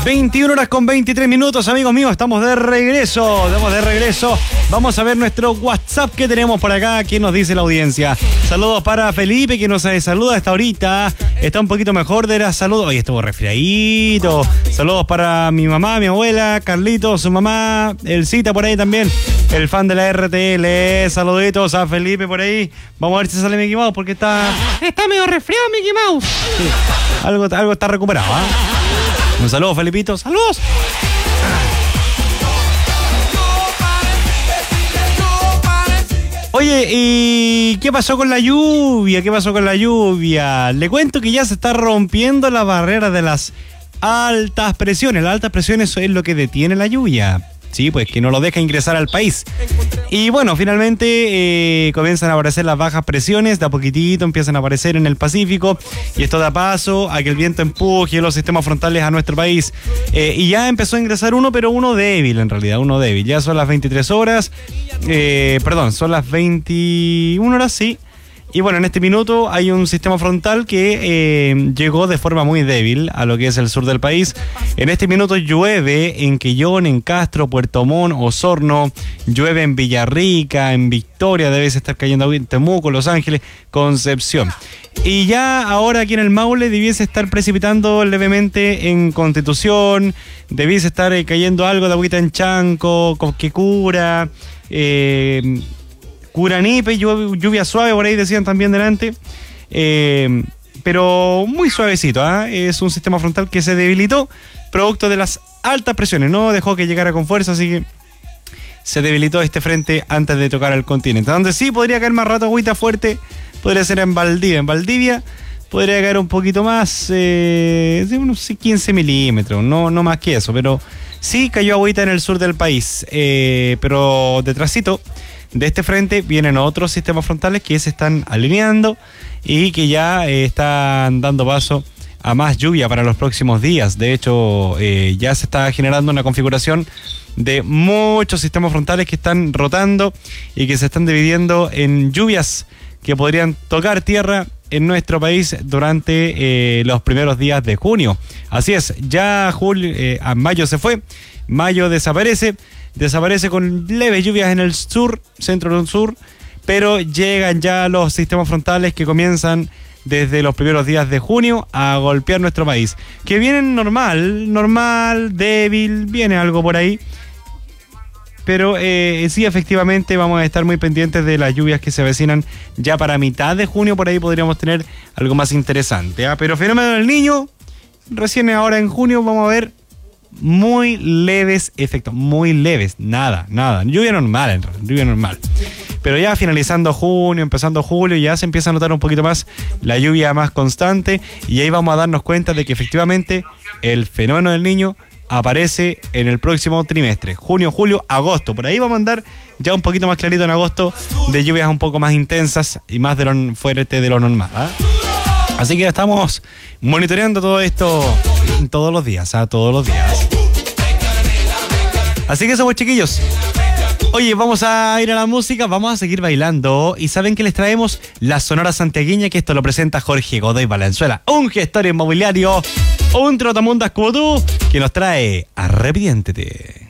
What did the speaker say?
21 horas con 23 minutos, amigos míos, estamos de regreso. Vamos a ver nuestro WhatsApp que tenemos por acá. ¿Qué nos dice la audiencia? Saludos para Felipe, que nos saluda hasta ahorita. Está un poquito mejor de la salud. Hoy estuvo resfriadito. Saludos para mi mamá, mi abuela, Carlitos, su mamá, el Cita por ahí también. El fan de la RTL. Saluditos a Felipe por ahí. Vamos a ver si sale Mickey Mouse porque está medio resfriado Mickey Mouse. Sí. Algo está recuperado, ¿eh? Un saludo, Felipito. ¡Saludos! Oye, ¿y qué pasó con la lluvia? Le cuento que ya se está rompiendo la barrera de las altas presiones. Las altas presiones es lo que detiene la lluvia. Sí, pues que no lo deja ingresar al país. Y bueno, finalmente comienzan a aparecer las bajas presiones, de a poquitito empiezan a aparecer en el Pacífico, y esto da paso a que el viento empuje los sistemas frontales a nuestro país. Y ya empezó a ingresar uno, pero uno débil en realidad, Ya son las 23 horas, son las 21 horas, sí. Y bueno, en este minuto hay un sistema frontal que llegó de forma muy débil a lo que es el sur del país. En este minuto llueve en Quillón, en Castro, Puerto Montt, Osorno, llueve en Villarrica, en Victoria, debe estar cayendo en Temuco, Los Ángeles, Concepción. Y ya ahora aquí en el Maule debiese estar precipitando levemente en Constitución, debiese estar cayendo algo de agüita en Chanco, Cosquecura, Curanipe, lluvia suave, por ahí decían también delante, pero muy suavecito, ¿eh? Es un sistema frontal que se debilitó producto de las altas presiones, no dejó que llegara con fuerza, así que se debilitó este frente antes de tocar al continente. Donde sí podría caer más rato agüita fuerte, podría ser en Valdivia. En Valdivia podría caer un poquito más, unos 15 milímetros, no más que eso, pero sí cayó agüita en el sur del país, pero detrásito de este frente vienen otros sistemas frontales que se están alineando y que ya están dando paso a más lluvia para los próximos días. De hecho, ya se está generando una configuración de muchos sistemas frontales que están rotando y que se están dividiendo en lluvias que podrían tocar tierra en nuestro país durante los primeros días de junio. Así es, ya a mayo se fue, mayo desaparece con leves lluvias en el sur, centro del sur, pero llegan ya los sistemas frontales que comienzan desde los primeros días de junio a golpear nuestro país, que vienen normal, débil, viene algo por ahí, pero sí, efectivamente vamos a estar muy pendientes de las lluvias que se avecinan ya para mitad de junio, por ahí podríamos tener algo más interesante, ¿eh? Pero fenómeno del Niño, recién ahora en junio vamos a ver muy leves efectos, muy leves, nada, lluvia normal, pero ya finalizando junio, empezando julio, ya se empieza a notar un poquito más la lluvia más constante, y ahí vamos a darnos cuenta de que efectivamente el fenómeno del Niño aparece en el próximo trimestre, junio, julio, agosto. Por ahí vamos a andar ya un poquito más clarito en agosto, de lluvias un poco más intensas y más fuerte de lo normal, ¿eh? Así que estamos monitoreando todo esto todos los días. Así que eso, pues, chiquillos. Oye, vamos a ir a la música, vamos a seguir bailando. Y saben que les traemos la Sonora Santiagueña, que esto lo presenta Jorge Godoy Valenzuela, un gestor inmobiliario, un trotamundas como tú, que nos trae Arrepiéntete.